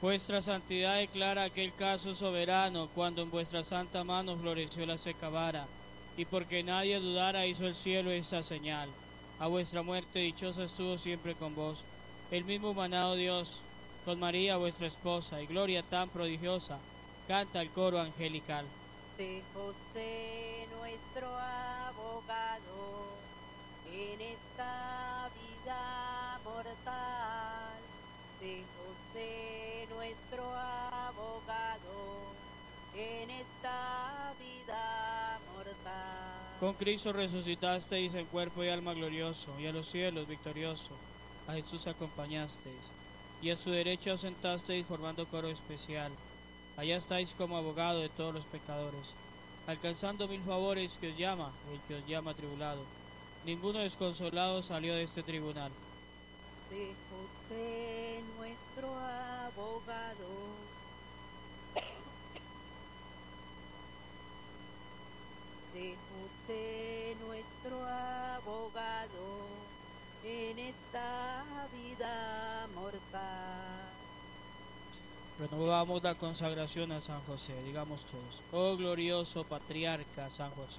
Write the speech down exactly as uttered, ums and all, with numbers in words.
Vuestra santidad declara aquel caso soberano, cuando en vuestra santa mano floreció la seca vara, y porque nadie dudara hizo el cielo esta señal. A vuestra muerte dichosa estuvo siempre con vos, el mismo manado Dios, con María vuestra esposa, y gloria tan prodigiosa, canta el coro angelical. Sé José nuestro abogado en esta vida mortal. Sé José nuestro abogado en esta vida mortal. Con Cristo resucitasteis en cuerpo y alma glorioso, y a los cielos victorioso. A Jesús acompañasteis, y a su derecha os sentasteis formando coro especial. Allá estáis como abogado de todos los pecadores, alcanzando mil favores que os llama, el que os llama tribulado. Ninguno desconsolado salió de este tribunal. Sé José nuestro abogado Sé José nuestro abogado en esta vida mortal. Renovamos la consagración a San José, digamos todos. Oh glorioso patriarca San José.